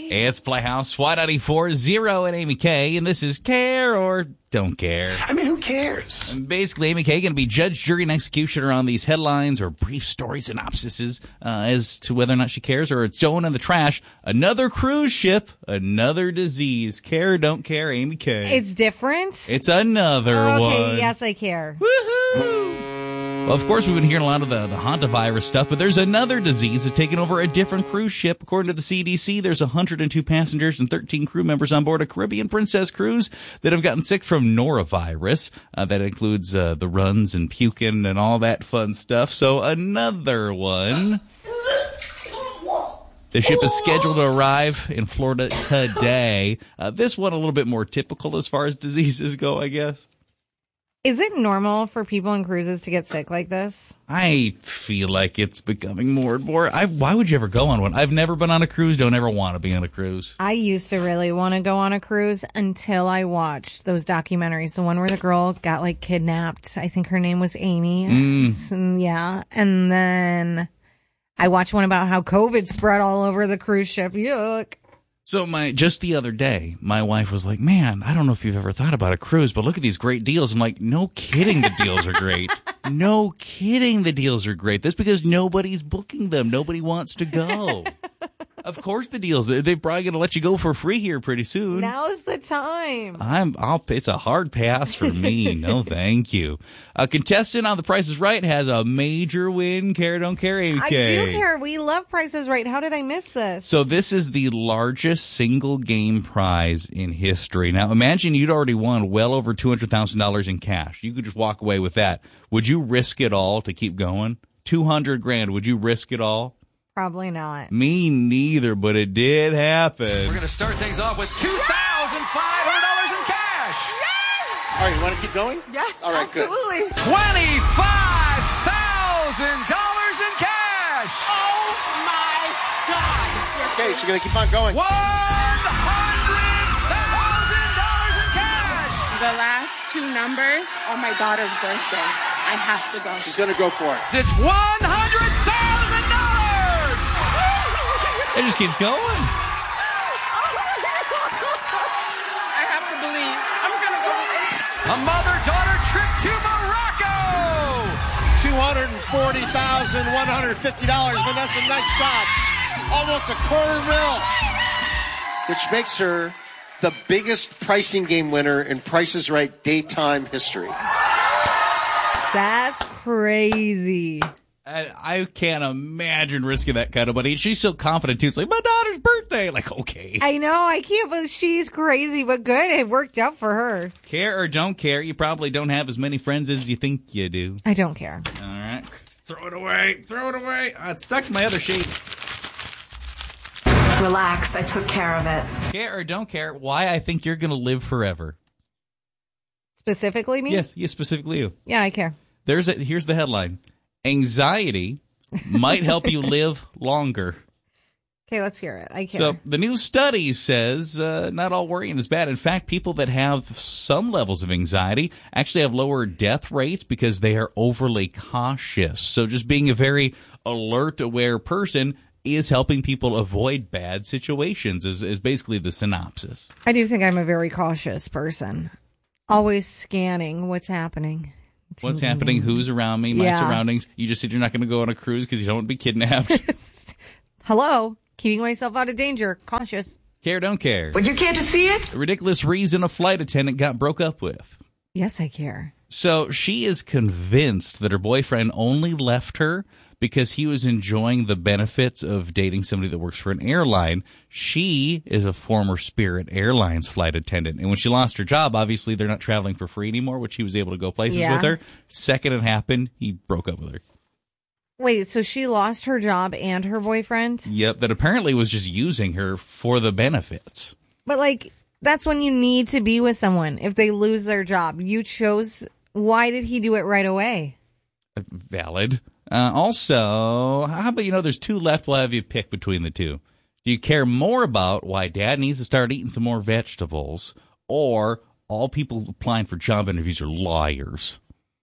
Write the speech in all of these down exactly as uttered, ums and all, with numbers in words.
It's Playhouse, Y ninety-four, Zero, and Amy K, and this is Care or Don't Care. I mean, who cares? And basically, Amy K going to be judge, jury, and executioner on these headlines or brief story synopsises uh, as to whether or not she cares or it's throwing in the trash. Another cruise ship, another disease. Care or don't care, Amy K. It's different? It's another oh, one. Okay, yes, I care. Woohoo! Well, of course, we've been hearing a lot of the, the hantavirus stuff, but there's another disease that's taken over a different cruise ship. According to the C D C, there's one hundred two passengers and thirteen crew members on board a Caribbean Princess cruise that have gotten sick from norovirus. Uh, that includes uh, the runs and puking and all that fun stuff. So another one. The ship is scheduled to arrive in Florida today. Uh, this one a little bit more typical as far as diseases go, I guess. Is it normal for people on cruises to get sick like this? I feel like it's becoming more and more. I, why would you ever go on one? I've never been on a cruise. Don't ever want to be on a cruise. I used to really want to go on a cruise until I watched those documentaries. The one where the girl got like kidnapped. I think her name was Amy. Mm. And, yeah. And then I watched one about how COVID spread all over the cruise ship. Yuck. So my just the other day, my wife was like, man, I don't know if you've ever thought about a cruise, but look at these great deals. I'm like, no kidding, the deals are great. No kidding, the deals are great. That's because nobody's booking them. Nobody wants to go. Of course the deals. They're probably going to let you go for free here pretty soon. Now's the time. I'm. I'll. It's a hard pass for me. No, thank you. A contestant on The Price is Right has a major win. Care, don't care, Amy K. I do care. We love Price is Right. How did I miss this? So this is the largest single game prize in history. Now imagine you'd already won well over two hundred thousand dollars in cash. You could just walk away with that. Would you risk it all to keep going? two hundred grand. Would you risk it all? Probably not. Me neither, but it did happen. We're going to start things off with two thousand five hundred dollars in cash. Yes! All right, you want to keep going? Yes, All right, absolutely. Good. twenty-five thousand dollars in cash. Oh, my God. Okay, she's going to keep on going. one hundred thousand dollars in cash. The last two numbers are my daughter's birthday. I have to go. She's going to go for it. It's one hundred thousand dollars. It just keeps going. I have to believe. I'm going to go with it. A mother-daughter trip to Morocco. two hundred forty thousand one hundred fifty dollars. Vanessa, nice job. Almost a quarter mil. Which makes her the biggest pricing game winner in Price is Right daytime history. That's crazy. I, I can't imagine risking that kind of money. She's so confident, too. It's like, my daughter's birthday. Like, okay. I know. I can't believe she's crazy, but good. It worked out for her. Care or don't care, you probably don't have as many friends as you think you do. I don't care. All right. Throw it away. Throw it away. Oh, it's stuck to my other sheet. Relax. I took care of it. Care or don't care, why I think you're going to live forever. Specifically me? Yes, yes, specifically you. Yeah, I care. There's a, here's the headline. Anxiety might help you live longer. Okay, let's hear it. I care. So the new study says uh, not all worrying is bad. In fact, people that have some levels of anxiety actually have lower death rates because they are overly cautious. So just being a very alert, aware person is helping people avoid bad situations is, is basically the synopsis. I do think I'm a very cautious person. Always scanning what's happening. What's happening? Who's around me? My Yeah. surroundings. You just said you're not going to go on a cruise because you don't want to be kidnapped. Hello? Keeping myself out of danger. Cautious. Care, don't care. But you can't just see it? A ridiculous reason a flight attendant got broke up with. Yes, I care. So she is convinced that her boyfriend only left her because he was enjoying the benefits of dating somebody that works for an airline. She is a former Spirit Airlines flight attendant. And when she lost her job, obviously they're not traveling for free anymore, which he was able to go places Yeah. with her. Second it happened, he broke up with her. Wait, so she lost her job and her boyfriend? Yep, that apparently was just using her for the benefits. But, like, that's when you need to be with someone. If they lose their job, you chose. Why did he do it right away? Valid. Uh, also, how about, you know, there's two left. We'll have you pick between the two. Do you care more about why dad needs to start eating some more vegetables, or all people applying for job interviews are liars?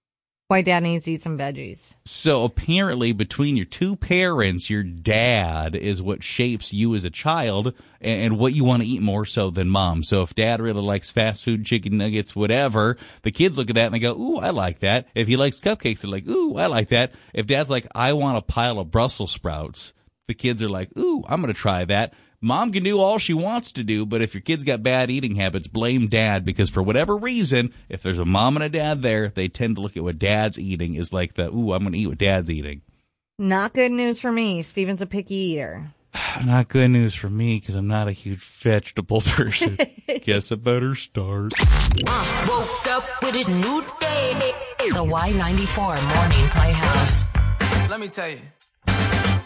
Why dad needs to eat some veggies. So apparently between your two parents, your dad is what shapes you as a child and, and what you want to eat more so than mom. So if dad really likes fast food, chicken nuggets, whatever, the kids look at that and they go, ooh, I like that. If he likes cupcakes, they're like, ooh, I like that. If dad's like, I want a pile of Brussels sprouts, the kids are like, ooh, I'm going to try that. Mom can do all she wants to do, but if your kid's got bad eating habits, blame dad, because for whatever reason, if there's a mom and a dad there, they tend to look at what dad's eating is like the, ooh, I'm going to eat what dad's eating. Not good news for me. Steven's a picky eater. Not good news for me because I'm not a huge vegetable person. Guess I better start. Uh, woke up with a new day. The Y ninety-four Morning Playhouse. Let me tell you.